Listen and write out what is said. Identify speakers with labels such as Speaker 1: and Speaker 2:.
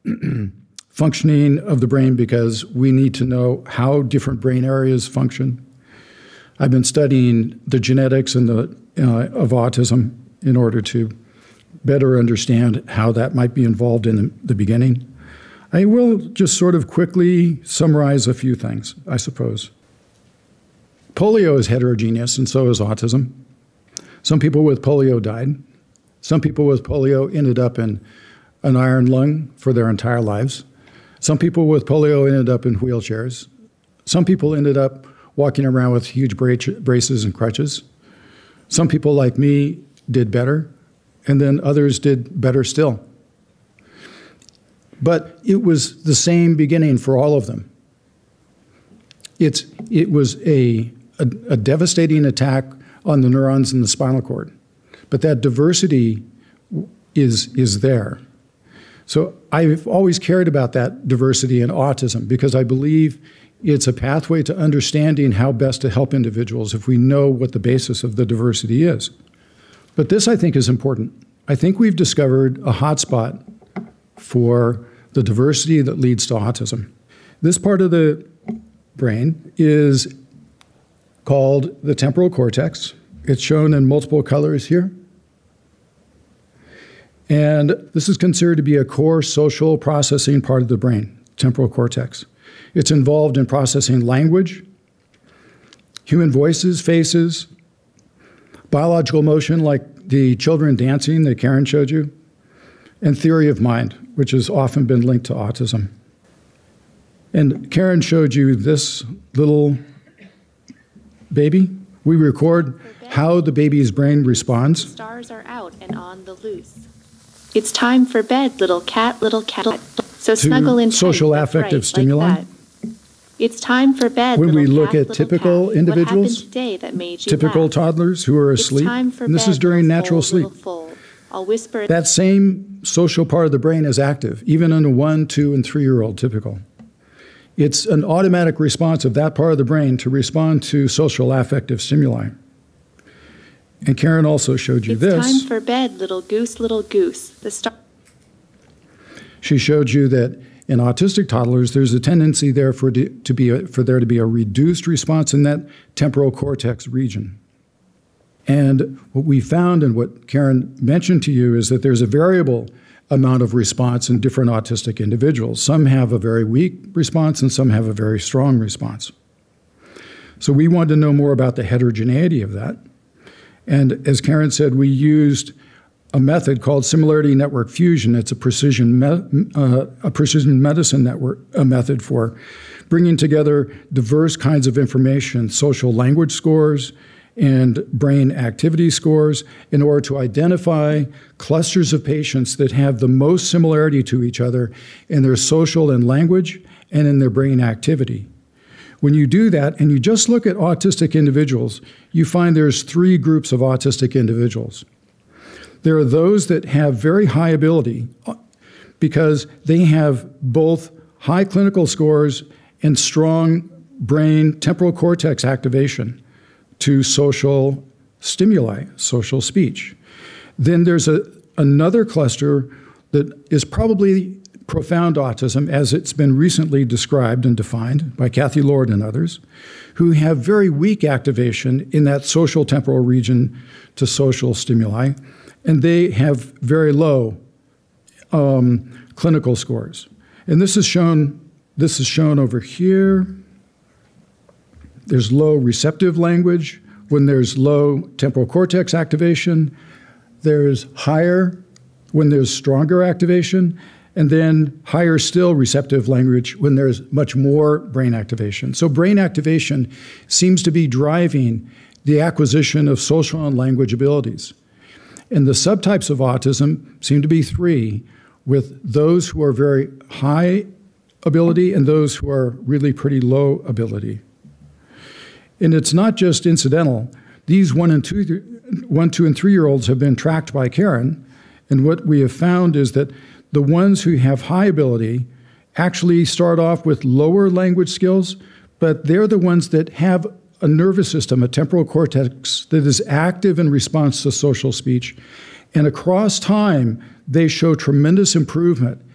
Speaker 1: functioning of the brain because we need to know how different brain areas function. I've been studying the genetics and of autism in order to better understand how that might be involved in the beginning. I will just sort of quickly summarize a few things, I suppose. Polio is heterogeneous, and so is autism. Some people with polio died. Some people with polio ended up in an iron lung for their entire lives. Some people with polio ended up in wheelchairs. Some people ended up walking around with huge braces and crutches. Some people like me did better, and then others did better still. But it was the same beginning for all of them. It was a devastating attack on the neurons in the spinal cord. But that diversity is there. So I've always cared about that diversity in autism because I believe it's a pathway to understanding how best to help individuals if we know what the basis of the diversity is. But this, I think, is important. I think we've discovered a hotspot for the diversity that leads to autism. This part of the brain is called the temporal cortex. It's shown in multiple colors here. And this is considered to be a core social processing part of the brain, temporal cortex. It's involved in processing language, human voices, faces, biological motion like the children dancing that Karen showed you, and theory of mind, which has often been linked to autism. And Karen showed you this little baby. We record how the baby's brain responds.
Speaker 2: The stars are out and on the loose. It's time for bed, little cat, little cat. So snuggle in tight.
Speaker 1: Social affective stimuli.
Speaker 2: Like that. It's time for bed,
Speaker 1: when
Speaker 2: little
Speaker 1: we look
Speaker 2: cat,
Speaker 1: at typical
Speaker 2: cat.
Speaker 1: individuals,
Speaker 2: Today that made you
Speaker 1: typical
Speaker 2: laugh?
Speaker 1: toddlers who are asleep,
Speaker 2: It's time for
Speaker 1: and this
Speaker 2: bed,
Speaker 1: is during
Speaker 2: little
Speaker 1: natural
Speaker 2: foal,
Speaker 1: sleep.
Speaker 2: little foal. I'll whisper.
Speaker 1: That same social part of the brain is active, even in a 1, 2, and 3-year-old typical. It's an automatic response of that part of the brain to respond to social affective stimuli. And Karen also showed you this.
Speaker 2: It's time for bed, little goose, little goose. The star.
Speaker 1: She showed you that in autistic toddlers, there's a tendency there for there to be a reduced response in that temporal cortex region. And what we found and what Karen mentioned to you is that there's a variable amount of response in different autistic individuals. Some have a very weak response and some have a very strong response. So we wanted to know more about the heterogeneity of that. And as Karen said, we used a method called similarity network fusion. It's a precision medicine network method for bringing together diverse kinds of information, social language scores and brain activity scores, in order to identify clusters of patients that have the most similarity to each other in their social and language and in their brain activity. When you do that and you just look at autistic individuals, you find there's 3 groups of autistic individuals. There are those that have very high ability because they have both high clinical scores and strong brain temporal cortex activation to social stimuli, social speech. Then there's another cluster that is probably profound autism, as it's been recently described and defined by Kathy Lord and others, who have very weak activation in that social temporal region to social stimuli, and they have very low clinical scores. And this is shown over here. There's low receptive language when there's low temporal cortex activation. There's higher when there's stronger activation, and then higher still receptive language when there's much more brain activation. So brain activation seems to be driving the acquisition of social and language abilities. And the subtypes of autism seem to be 3, with those who are very high ability and those who are really pretty low ability. And it's not just incidental. These 1, 2, and 3-year-olds have been tracked by Karen, and what we have found is that the ones who have high ability actually start off with lower language skills, but they're the ones that have a nervous system, a temporal cortex that is active in response to social speech. And across time, they show tremendous improvement